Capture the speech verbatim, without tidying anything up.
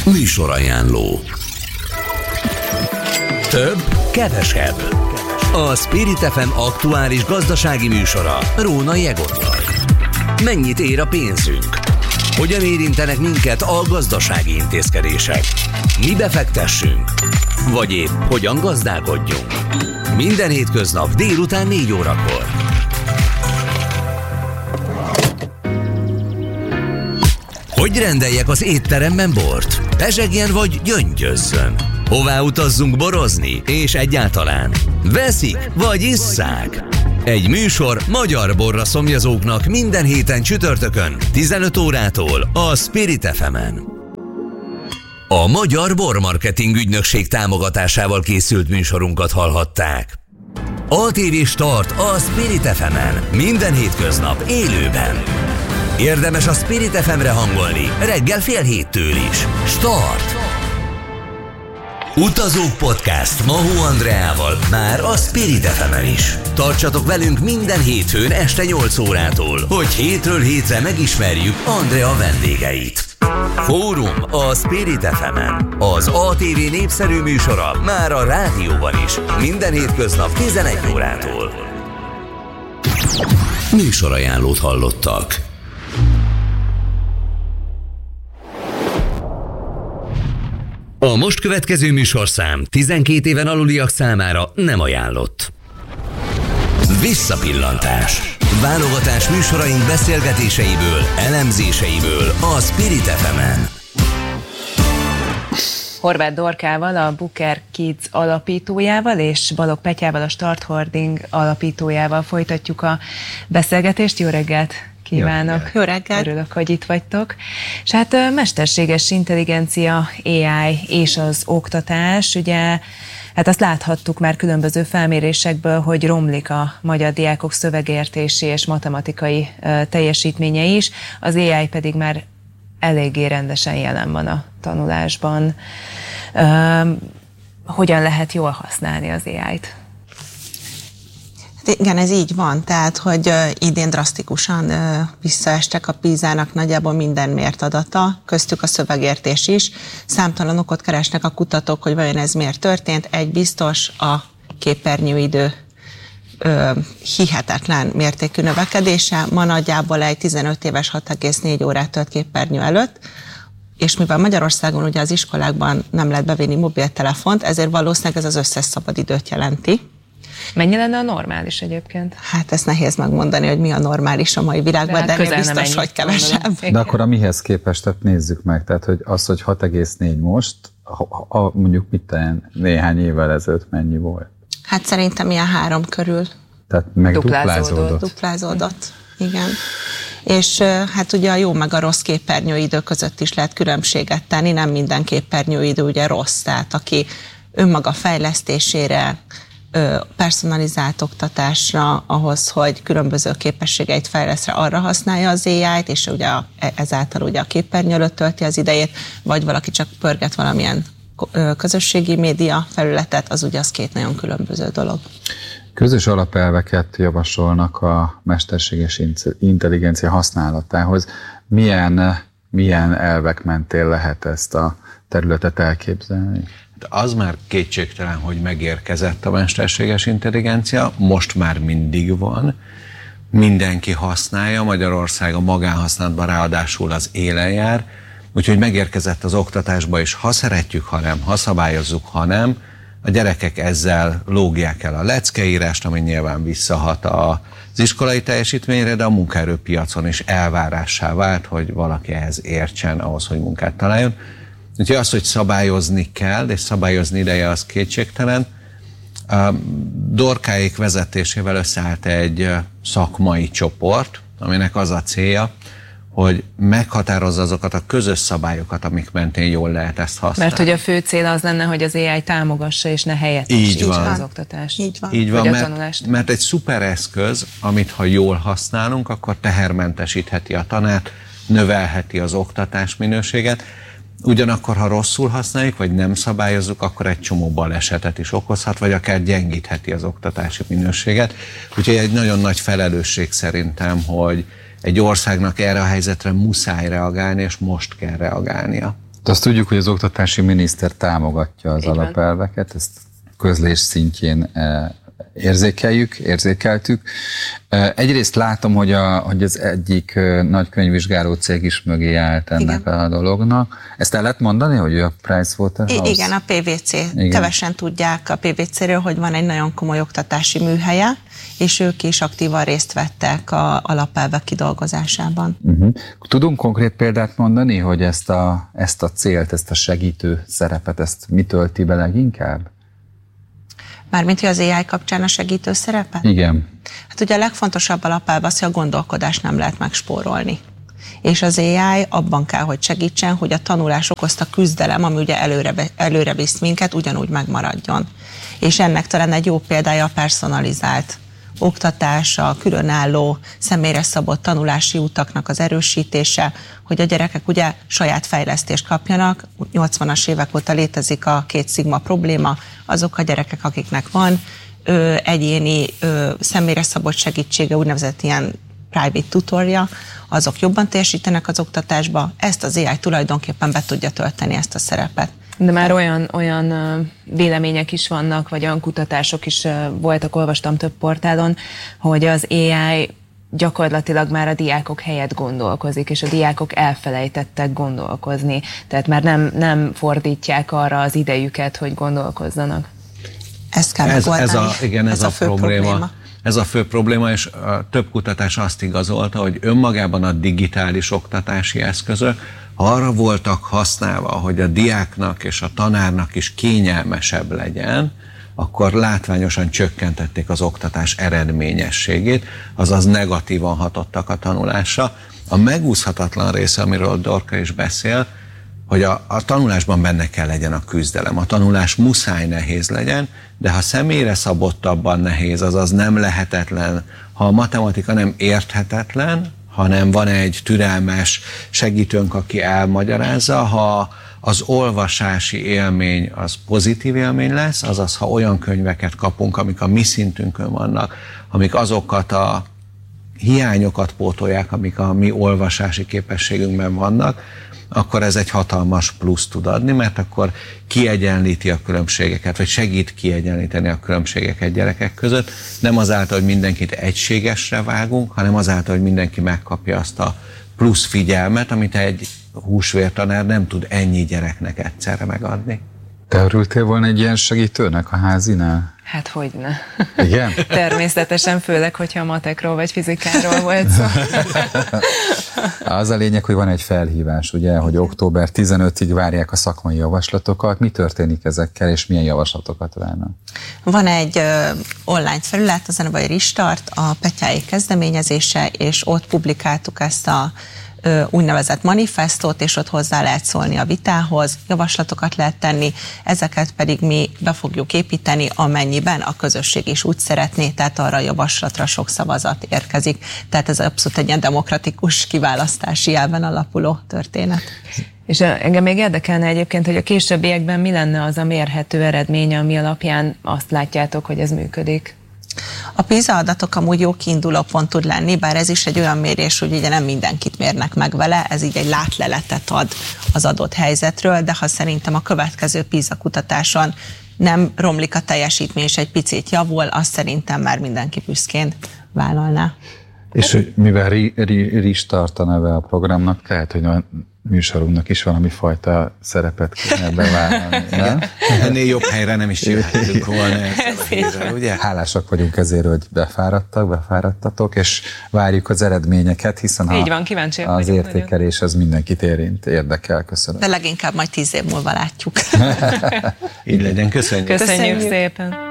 Műsorajánló. Több, kevesebb. A Spirit ef em aktuális gazdasági műsora Rónai Egottal. Mennyit ér a pénzünk? Hogyan érintenek minket a gazdasági intézkedések? Mibe fektessünk? Vagy épp hogyan gazdálkodjunk? Minden hétköznap délután négy órakor. Hogy rendeljek az étteremben bort? Pezsegjen vagy gyöngyözzön? Hová utazzunk borozni? És egyáltalán veszik vagy isszák? Egy műsor magyar borra szomjazóknak minden héten csütörtökön tizenöt órától a Spirit ef emen. A Magyar Bormarketing Ügynökség támogatásával készült műsorunkat hallhatták. á té vé Start a Spirit ef emen minden hétköznap élőben. Érdemes a Spirit ef emre hangolni reggel fél héttől is. Start! Utazók Podcast Mahó Andreával már a Spirit ef emen is. Tartsatok velünk minden hétfőn este nyolc órától, hogy hétről hétre megismerjük Andrea vendégeit. Fórum a Spirit ef emen. Az á té vé népszerű műsora már a rádióban is. Minden hétköznap tizenegy órától. Műsorajánlót hallottak. A most következő műsorszám tizenkét éven aluliak számára nem ajánlott. Visszapillantás. Válogatás műsoraink beszélgetéseiből, elemzéseiből a Spirit ef emen. Horváth Dorkával, a Booker Kids alapítójával és Balogh Petyával, a Start Hoarding alapítójával folytatjuk a beszélgetést. Jó reggelt kívánok! Jó reggelt! Örülök, hogy itt vagytok. És hát a mesterséges intelligencia, á i és az oktatás, ugye hát azt láthattuk már különböző felmérésekből, hogy romlik a magyar diákok szövegértési és matematikai uh, teljesítménye is, az á i pedig már eléggé rendesen jelen van a tanulásban. Uh, hogyan lehet jól használni az á i-t? Igen, ez így van, tehát, hogy uh, idén drasztikusan uh, visszaestek a PISA-nak nagyjából minden mért adata, köztük a szövegértés is. Számtalan okot keresnek a kutatók, hogy vajon ez miért történt. Egy biztos, a képernyőidő uh, hihetetlen mértékű növekedése. Ma nagyjából egy tizenöt éves hat egész négy órát tölt képernyő előtt, és mivel Magyarországon ugye az iskolákban nem lehet bevinni mobiltelefont, ezért valószínűleg ez az összes szabadidőt jelenti. Mennyi lenne a normális egyébként? Hát ezt nehéz megmondani, hogy mi a normális a mai világban, de, de biztos, mennyi, hogy kevesebb. De akkor a mihez képest, tehát nézzük meg, tehát hogy az, hogy hat egész négy most, a, a, mondjuk mit ten, néhány évvel ezelőtt mennyi volt? Hát szerintem ilyen három körül. Tehát meg duplázódott. duplázódott. Duplázódott, igen. És hát ugye a jó meg a rossz képernyőidő között is lehet különbséget tenni, nem minden képernyőidő ugye rossz, tehát aki önmaga fejlesztésére, personalizált oktatásra, ahhoz, hogy különböző képességeit fejleszre, arra használja az á i-t, és ugye ezáltal ugye a képernyő előtt tölti az idejét, vagy valaki csak pörget valamilyen közösségi média felületet, az ugye az két nagyon különböző dolog. Közös alapelveket javasolnak a mesterséges intelligencia használatához. Milyen, milyen elvek mentén lehet ezt a területet elképzelni? Az már kétségtelen, hogy megérkezett a mesterséges intelligencia, most már mindig van, mindenki használja, Magyarország a magánhasználatban ráadásul az élen jár, úgyhogy megérkezett az oktatásba is, ha szeretjük, ha nem, ha szabályozzuk, ha nem, a gyerekek ezzel lógják el a leckeírást, ami nyilván visszahat az iskolai teljesítményre, de a munkaerőpiacon is elvárássá vált, hogy valaki ehhez értsen, ahhoz, hogy munkát találjon. Úgyhogy az, hogy szabályozni kell, és szabályozni ideje, az kétségtelen. A Dorkáék vezetésével összeállt egy szakmai csoport, aminek az a célja, hogy meghatározza azokat a közös szabályokat, amik mentén jól lehet ezt használni. Mert hogy a fő cél az lenne, hogy az á i támogassa és ne helyettesítse az oktatást. Így van. Így van, vagy a mert, tanulást. mert egy szuper eszköz, amit ha jól használunk, akkor tehermentesítheti a tanárt, növelheti az oktatás minőséget. Ugyanakkor, ha rosszul használjuk, vagy nem szabályozzuk, akkor egy csomó balesetet is okozhat, vagy akár gyengítheti az oktatási minőséget. Úgyhogy egy nagyon nagy felelősség szerintem, hogy egy országnak erre a helyzetre muszáj reagálni, és most kell reagálnia. De azt tudjuk, hogy az oktatási miniszter támogatja az alapelveket, ezt közlés szintjén érzékeljük, érzékeltük. Egyrészt látom, hogy, a, hogy az egyik nagy könyvvizsgáló cég is mögé állt ennek igen. a dolognak. Ezt el lehet mondani, hogy a Pricewaterhouse? Igen, a pé vé cé. Igen. Kevesen tudják a pé vé céről, hogy van egy nagyon komoly oktatási műhelye, és ők is aktívan részt vettek a alapelvek kidolgozásában. Uh-huh. Tudunk konkrét példát mondani, hogy ezt a, ezt a célt, ezt a segítő szerepet, ezt mi tölti be leginkább? Mármint, hogy az á i kapcsán a segítő szerepet? Igen. Hát ugye a legfontosabb alapelv az, hogy a gondolkodást nem lehet megspórolni. És az á i abban kell, hogy segítsen, hogy a tanulás okozta küzdelem, ami ugye előre, előre visz minket, ugyanúgy megmaradjon. És ennek talán egy jó példája a personalizált oktatás, a különálló, személyre szabott tanulási utaknak az erősítése, hogy a gyerekek ugye saját fejlesztést kapjanak. nyolcvanas évek óta létezik a két szigma probléma, azok a gyerekek, akiknek van ö, egyéni ö, személyre szabott segítsége, úgynevezett ilyen private tutorja, azok jobban teljesítenek az oktatásba, ezt az á i tulajdonképpen be tudja tölteni ezt a szerepet. De már olyan, olyan vélemények is vannak, vagy olyan kutatások is voltak, olvastam több portálon, hogy az á i gyakorlatilag már a diákok helyett gondolkozik, és a diákok elfelejtettek gondolkozni. Tehát már nem, nem fordítják arra az idejüket, hogy gondolkozzanak. Ezt kell ez, megoldani. Ez a, igen, ez, ez a, a fő probléma. probléma. Ez a fő probléma, és a több kutatás azt igazolta, hogy önmagában a digitális oktatási eszközök arra voltak használva, hogy a diáknak és a tanárnak is kényelmesebb legyen, akkor látványosan csökkentették az oktatás eredményességét, azaz negatívan hatottak a tanulásra. A megúszhatatlan része, amiről Dorka is beszél, hogy a, a tanulásban benne kell legyen a küzdelem. A tanulás muszáj nehéz legyen, de ha személyre szabottabban nehéz, azaz nem lehetetlen, ha a matematika nem érthetetlen, hanem van egy türelmes segítőnk, aki elmagyarázza, ha az olvasási élmény az pozitív élmény lesz, azaz ha olyan könyveket kapunk, amik a mi szintünkön vannak, amik azokat a hiányokat pótolják, amik a mi olvasási képességünkben vannak, akkor ez egy hatalmas plusz tud adni, mert akkor kiegyenlíti a különbségeket, vagy segít kiegyenlíteni a különbségeket gyerekek között. Nem azáltal, hogy mindenkit egységesre vágunk, hanem azáltal, hogy mindenki megkapja azt a plusz figyelmet, amit egy húsvértanár nem tud ennyi gyereknek egyszerre megadni. Te örültél volna egy ilyen segítőnek a házinál? Hát hogyne. Igen? Természetesen, főleg, hogyha a matekról vagy fizikáról volt szó. Az a lényeg, hogy van egy felhívás, ugye, hogy október tizenötödikéig várják a szakmai javaslatokat. Mi történik ezekkel, és milyen javaslatokat várnak? Van egy uh, online felület, az a neve, hogy Restart, a Petyái kezdeményezése, és ott publikáltuk ezt a úgynevezett manifestót, és ott hozzá lehet szólni a vitához, javaslatokat lehet tenni, ezeket pedig mi be fogjuk építeni, amennyiben a közösség is úgy szeretné, tehát arra a javaslatra sok szavazat érkezik. Tehát ez abszolút egy ilyen demokratikus kiválasztási elven alapuló történet. És engem még érdekelne egyébként, hogy a későbbiekben mi lenne az a mérhető eredmény, ami alapján azt látjátok, hogy ez működik? A PISA adatok amúgy jó kiinduló pont tud lenni, bár ez is egy olyan mérés, hogy ugye nem mindenkit mérnek meg vele, ez így egy látleletet ad az adott helyzetről, de ha szerintem a következő PISA kutatáson nem romlik a teljesítmény, és egy picit javul, azt szerintem már mindenki büszkén vállalná. És hogy mivel Restart a neve a programnak, lehet, hogy a műsorunknak is valami fajta szerepet kéne bevállalni, nem? Ennél jobb helyre nem is jöhetünk volna ezzel a hírrel, ugye? Hálásak vagyunk ezért, hogy befáradtak, befáradtatok, és várjuk az eredményeket, hiszen így van, kíváncsiak az értékelés az mindenkit érint, érdekel, köszönöm. De leginkább majd tíz év múlva látjuk. Így legyen, köszönjük. Köszönjük, köszönjük szépen.